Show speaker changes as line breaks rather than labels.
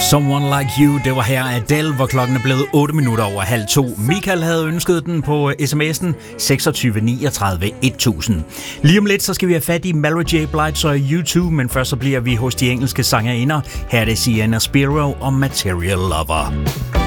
Someone Like You, det var her Adele, hvor klokken er blevet 8 minutter over 1:30. Michael havde ønsket den på sms'en 26 39 1000. Lige om lidt, så skal vi have fat i Mary J. Blige og U2, men først så bliver vi hos de engelske sangerinder. Her er det Sienna Spiro og Material Lover.